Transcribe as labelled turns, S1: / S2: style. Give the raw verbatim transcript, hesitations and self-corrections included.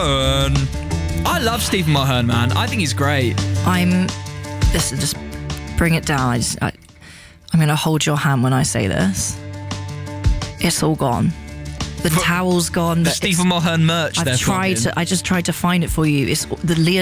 S1: Um, I love Stephen Mulhern, man. I think he's great.
S2: I'm. Listen, just bring it down. I just, I, I'm going to hold your hand when I say this. It's all gone. The
S1: But
S2: towel's gone.
S1: The
S2: the-
S1: Stephen Mulhern merch.
S2: I've
S1: they're
S2: tried
S1: flogging.
S2: to. I just tried to find it for you. It's the Leah